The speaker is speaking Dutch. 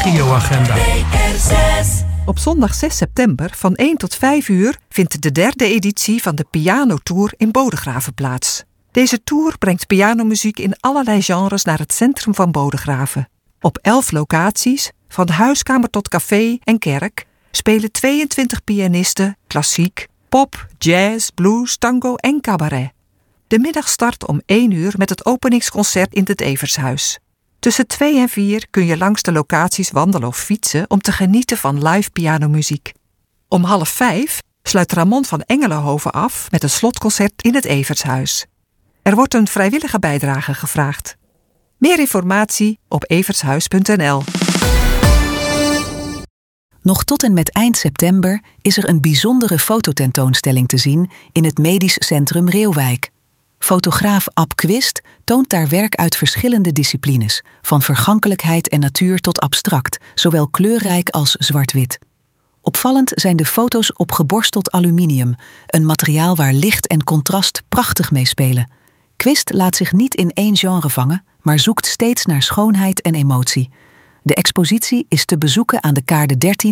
regioagenda. Op zondag 6 september van 1 tot 5 uur vindt de 3e editie van de Pianotour in Bodegraven plaats. Deze tour brengt pianomuziek in allerlei genres naar het centrum van Bodegraven. Op 11 locaties, van huiskamer tot café en kerk, spelen 22 pianisten klassiek, pop, jazz, blues, tango en cabaret. De middag start om 1 uur met het openingsconcert in het Evershuis. Tussen 2 en 4 kun je langs de locaties wandelen of fietsen om te genieten van live pianomuziek. Om 4:30 sluit Ramon van Engelenhoven af met een slotconcert in het Evershuis. Er wordt een vrijwillige bijdrage gevraagd. Meer informatie op evershuis.nl. Nog tot en met eind september is er een bijzondere fototentoonstelling te zien in het Medisch Centrum Reeuwijk. Fotograaf Ab Quist toont daar werk uit verschillende disciplines, van vergankelijkheid en natuur tot abstract, zowel kleurrijk als zwart-wit. Opvallend zijn de foto's op geborsteld aluminium, een materiaal waar licht en contrast prachtig mee spelen. Quist laat zich niet in één genre vangen, maar zoekt steeds naar schoonheid en emotie. De expositie is te bezoeken aan de Kaarde 13